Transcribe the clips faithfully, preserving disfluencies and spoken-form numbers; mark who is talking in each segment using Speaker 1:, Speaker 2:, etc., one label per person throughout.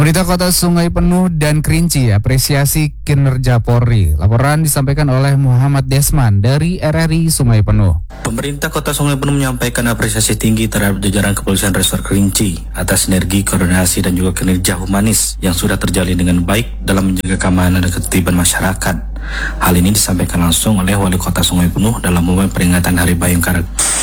Speaker 1: Pemerintah Kota Sungai Penuh dan Kerinci apresiasi kinerja Polri. Laporan disampaikan oleh Muhammad Desman dari R R I Sungai Penuh.
Speaker 2: Pemerintah Kota Sungai Penuh menyampaikan apresiasi tinggi terhadap jajaran Kepolisian Resor Kerinci atas sinergi, koordinasi, dan juga kinerja humanis yang sudah terjalin dengan baik dalam menjaga keamanan dan ketertiban masyarakat. Hal ini disampaikan langsung oleh Wali Kota Sungai Penuh dalam momen peringatan Hari Bayangkara.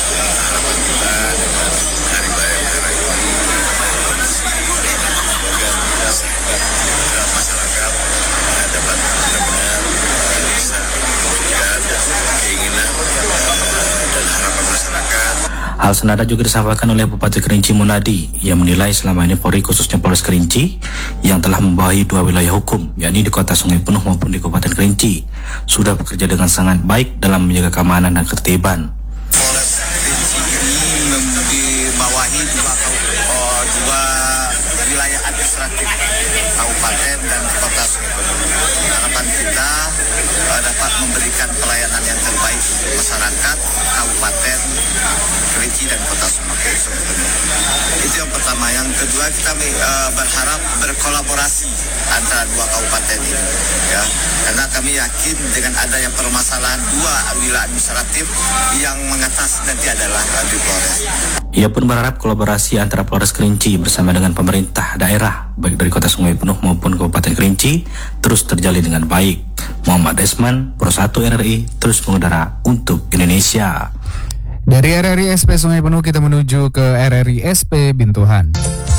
Speaker 2: Hal senada juga disampaikan oleh Bupati Kerinci Munadi yang menilai selama ini Polri, khususnya Polres Kerinci yang telah membawahi dua wilayah hukum, yakni di Kota Sungai Penuh maupun di Kabupaten Kerinci, sudah bekerja dengan sangat baik dalam menjaga keamanan dan ketertiban.
Speaker 3: Polres Kerinci ini dibawahi dua, oh, dua wilayah administratif kabupaten dan kota Sungai Penuh. Harapan kita uh, dapat memberikan pelayanan yang terbaik untuk masyarakat kabupaten Kerinci dan kota Sungai Penuh. Itu yang pertama. Yang kedua, kita uh, berharap berkolaborasi antara dua kabupaten ini, ya, karena kami yakin dengan adanya permasalahan dua wilayah administratif yang mengatasi nanti adalah di Polres.
Speaker 2: Ia pun berharap kolaborasi antara Polres Kerinci bersama dengan pemerintah daerah baik dari Kota Sungai Penuh maupun Kabupaten Kerinci terus terjalin dengan baik. Muhammad Desman, Pro satu R R I, terus mengudara untuk Indonesia.
Speaker 1: Dari R R I S P Sungai Penuh kita menuju ke R R I S P Bintuhan.